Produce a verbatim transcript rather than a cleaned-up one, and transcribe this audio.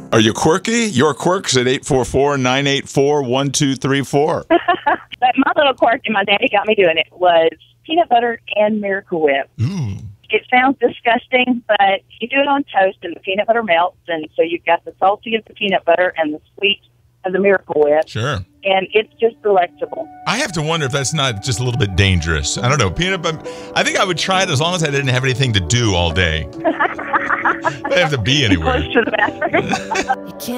Are you quirky? Your quirks at eight four four, nine eight four, one two three four. But my little quirk, and my daddy got me doing it, was peanut butter and Miracle Whip. Ooh. It sounds disgusting, but you do it on toast and the peanut butter melts, and so you've got the salty of the peanut butter and the sweet of the Miracle Whip. Sure. And it's just delectable. I have to wonder if that's not just a little bit dangerous. I don't know. Peanut butter. I think I would try it as long as I didn't have anything to do all day. I have to be anywhere. Close to the bathroom. You can't